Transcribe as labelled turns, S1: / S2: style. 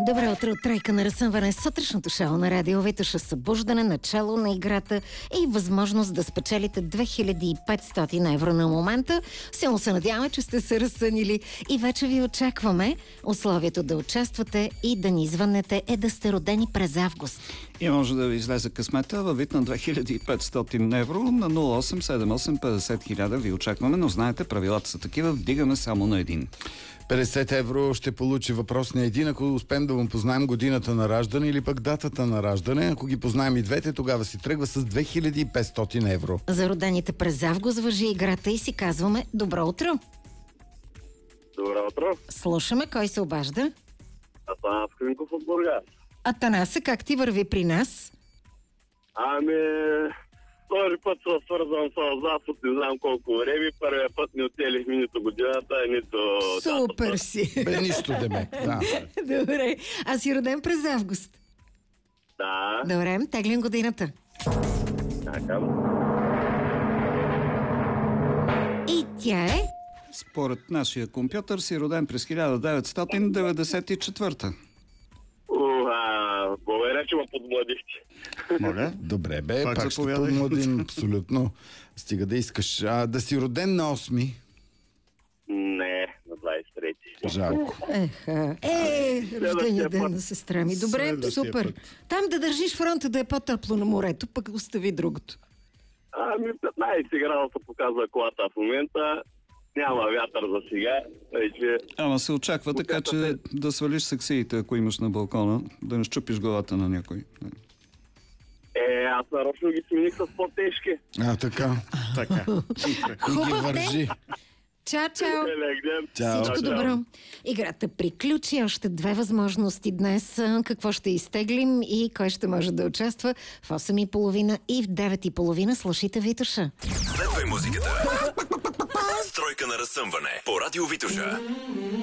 S1: Добро утро от Тройка на разсъмване. Сутрешното шоу на Радио Витоша. Събуждане, начало на играта и възможност да спечелите 2500 евро на момента. Силно се надяваме, че сте се разсънили и вече ви очакваме. Условието да участвате и да ни звъннете е да сте родени през август.
S2: И може да ви излезе късмета във вид на 2500 евро на 0878 50 000 ви очакваме, но знаете, правилата са такива, вдигаме само на един.
S3: 50 евро ще получи въпросния един, ако успеем да му познаем годината на раждане или пък датата на раждане. Ако ги познаем и двете, тогава си тръгва с 2500 евро.
S1: За родените през август въжи играта и си казваме добро утро.
S4: Добро утро.
S1: Слушаме, кой се обажда?
S4: Атанас Клинков от Бургас.
S1: Атанасе, как ти върви при нас?
S4: Втори път се свързвам с вас от не знам колко време. Първия път не отделихме нито годината, нито...
S1: Супер си!
S3: Бе, нищо демек, да.
S1: Добре. А си роден през август?
S4: Да.
S1: Добре, теглим годината.
S4: Чакам.
S1: И тя е...
S2: Според нашия компютър си роден през 1994.
S4: Благодаря, че ме подмладихте.
S2: Моля?
S3: Добре, бе,
S2: Пак
S3: пак ще
S2: заповядай.
S3: подмладим, абсолютно. Стига да искаш. Да си роден на 8.
S4: Не, на 23.
S3: Жалко.
S1: Рождения ден на сестра ми. Добре,
S2: Следващия
S1: супер.
S2: път.
S1: Там да държиш фронта да е по-топло на морето, пък остави другото.
S4: 15 градуса показва колата в момента. Няма вятър за сега. Вече...
S2: Ама се очаква така, че да свалиш саксиите, ако имаш на балкона, да не щупиш главата на някой.
S4: Аз нарочно ги смених с по-тежки.
S3: Така.
S2: Така.
S3: И ги вържи.
S1: Чао, чао!
S3: Чао.
S1: Всичко добро. Играта приключи. Още две възможности днес. Какво ще изтеглим и кой ще може да участва в 8:30 и в 9:30. Слушайте Витоша.
S5: Следвай музиката. Стройка на разсъмване по Радио Витоша.